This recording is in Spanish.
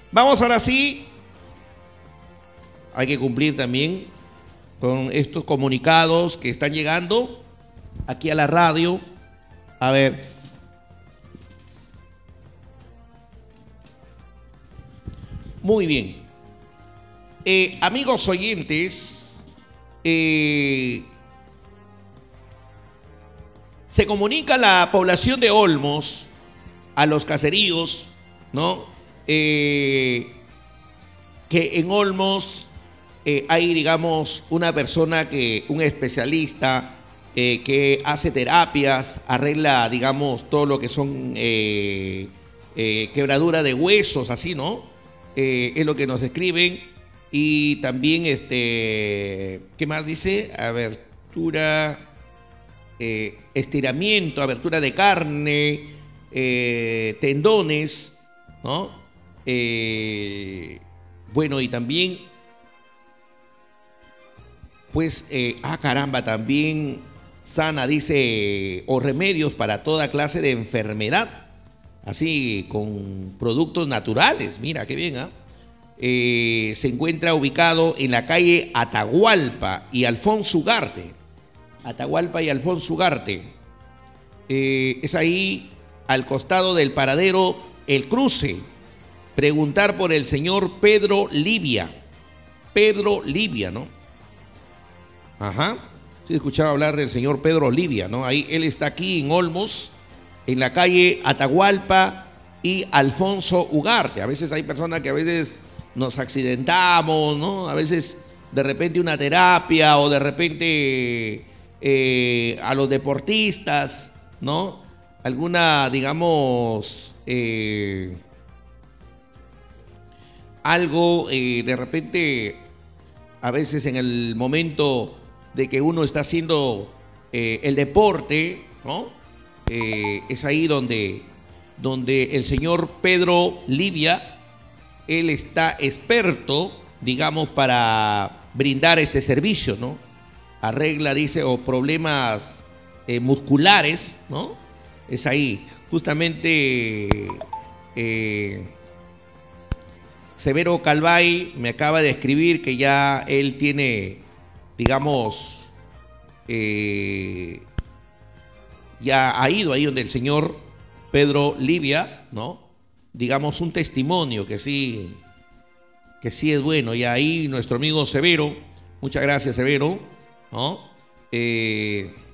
Vamos ahora sí, hay que cumplir también con estos comunicados que están llegando aquí a la radio. A ver. Muy bien. Amigos oyentes, se comunica la población de Olmos a los caseríos, ¿no? Que en Olmos hay, digamos, una persona un especialista que hace terapias, arregla, digamos, todo lo que son quebradura de huesos, así, ¿no? Es lo que nos escriben. Y también, ¿qué más dice? Abertura, estiramiento, abertura de carne, tendones, ¿no? Bueno, y también, pues, caramba, también sana, dice, o remedios para toda clase de enfermedad, así, con productos naturales. Mira, qué bien, ¿ah? Se encuentra ubicado en la calle Atahualpa y Alfonso Ugarte. Atahualpa y Alfonso Ugarte. Es ahí, al costado del paradero El Cruce. Preguntar por el señor Pedro Livia. Pedro Livia, ¿no? Ajá. Sí, escuchaba hablar del señor Pedro Livia, ¿no? Ahí él está aquí en Olmos, en la calle Atahualpa y Alfonso Ugarte. A veces hay personas que a veces nos accidentamos, ¿no? A veces de repente una terapia o de repente a los deportistas, ¿no? Alguna, digamos, algo de repente, a veces en el momento de que uno está haciendo el deporte, ¿no? Es ahí donde el señor Pedro Livia, él está experto, digamos, para brindar este servicio, ¿no? Arregla, dice, o problemas musculares, ¿no? Es ahí. Justamente Severo Calvay me acaba de escribir que ya él tiene, digamos, ya ha ido ahí donde el señor Pedro Livia, ¿no? Digamos, un testimonio que sí es bueno. Y ahí nuestro amigo Severo, muchas gracias, Severo, ¿no?